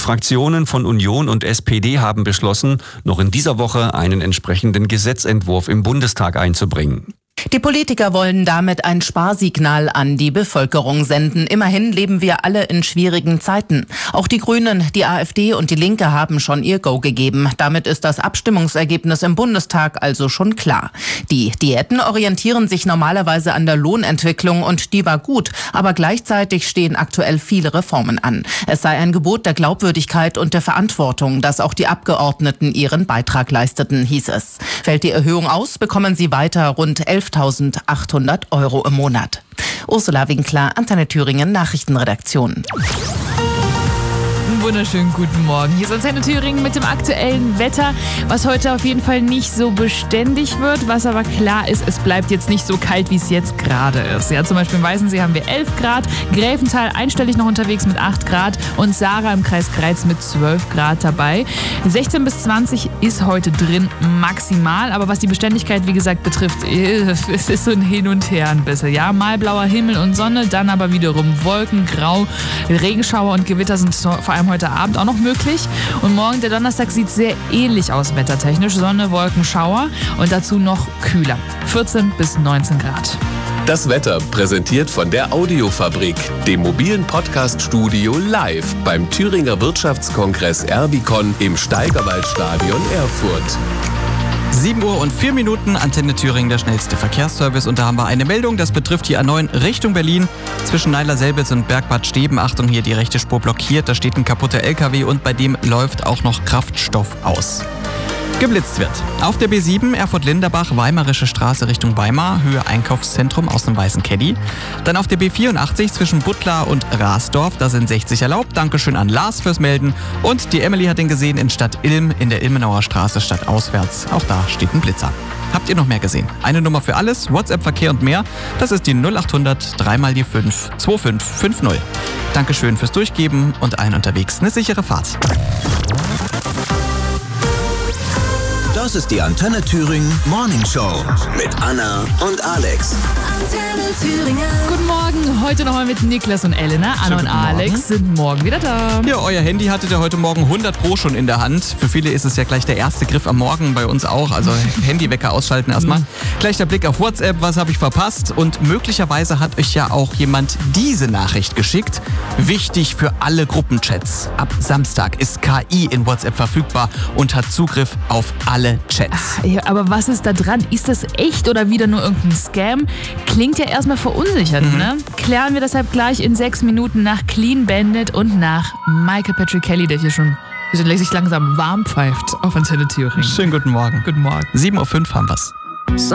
Fraktionen von Union und SPD haben beschlossen, noch in dieser Woche einen entsprechenden Gesetzentwurf im Bundestag einzubringen. Die Politiker wollen damit ein Sparsignal an die Bevölkerung senden. Immerhin leben wir alle in schwierigen Zeiten. Auch die Grünen, die AfD und die Linke haben schon ihr Go gegeben. Damit ist das Abstimmungsergebnis im Bundestag also schon klar. Die Diäten orientieren sich normalerweise an der Lohnentwicklung und die war gut. Aber gleichzeitig stehen aktuell viele Reformen an. Es sei ein Gebot der Glaubwürdigkeit und der Verantwortung, dass auch die Abgeordneten ihren Beitrag leisteten, hieß es. Fällt die Erhöhung aus, bekommen sie weiter rund 11.800 € im Monat. Ursula Winkler, Antenne Thüringen Nachrichtenredaktion. Wunderschönen guten Morgen. Hier ist Antenne Thüringen mit dem aktuellen Wetter, was heute auf jeden Fall nicht so beständig wird. Was aber klar ist, es bleibt jetzt nicht so kalt, wie es jetzt gerade ist. Ja, zum Beispiel in Weißensee haben wir 11 Grad, Gräfenthal einstellig noch unterwegs mit 8 Grad und Sarah im Kreis Greiz mit 12 Grad dabei. 16 bis 20 ist heute drin maximal, aber was die Beständigkeit, wie gesagt, betrifft, es ist so ein Hin und Her ein bisschen. Ja, mal blauer Himmel und Sonne, dann aber wiederum Wolken, Grau, Regenschauer und Gewitter sind vor allem heute Abend auch noch möglich. Und morgen, der Donnerstag, sieht sehr ähnlich aus wettertechnisch. Sonne, Wolken, Schauer und dazu noch kühler. 14 bis 19 Grad. Das Wetter präsentiert von der Audiofabrik, dem mobilen Podcast-Studio live beim Thüringer Wirtschaftskongress Erbicon im Steigerwaldstadion Erfurt. 7 Uhr und 4 Minuten, Antenne Thüringen, der schnellste Verkehrsservice. Und da haben wir eine Meldung, das betrifft die A9 Richtung Berlin. Zwischen Neiler-Selbitz und Bergbad Steben, Achtung, hier die rechte Spur blockiert. Da steht ein kaputter LKW und bei dem läuft auch noch Kraftstoff aus. Geblitzt wird. Auf der B7 Erfurt-Linderbach, Weimarische Straße Richtung Weimar, Höhe Einkaufszentrum aus dem weißen Caddy. Dann auf der B84 zwischen Buttlar und Rasdorf, da sind 60 erlaubt. Dankeschön an Lars fürs Melden. Und die Emily hat den gesehen in Stadt Ilm, in der Ilmenauer Straße stadtauswärts. Auch da steht ein Blitzer. Habt ihr noch mehr gesehen? Eine Nummer für alles, WhatsApp-Verkehr und mehr, das ist die 0800 3 mal die 5 2550. Dankeschön fürs Durchgeben und allen unterwegs eine sichere Fahrt. Das ist die Antenne Thüringen Morning Show mit Anna und Alex. Antenne Thüringen. Guten Morgen, heute nochmal mit Niklas und Elena. Anna und Alex sind morgen wieder da. Ja, euer Handy hattet ihr heute Morgen 100 Pro schon in der Hand. Für viele ist es ja gleich der erste Griff am Morgen, bei uns auch. Also Handywecker ausschalten erstmal. Gleich der Blick auf WhatsApp, was habe ich verpasst? Und möglicherweise hat euch ja auch jemand diese Nachricht geschickt. Wichtig für alle Gruppenchats. Ab Samstag ist KI in WhatsApp verfügbar und hat Zugriff auf alle Chats. Ja, aber was ist da dran? Ist das echt oder wieder nur irgendein Scam? Klingt ja erstmal verunsichernd, ne? Klären wir deshalb gleich in 6 Minuten nach Clean Bandit und nach Michael Patrick Kelly, der hier schon sich langsam warm pfeift auf Antenne Thüringen. Schönen guten Morgen. Guten Morgen. 7:05 Uhr haben wir's.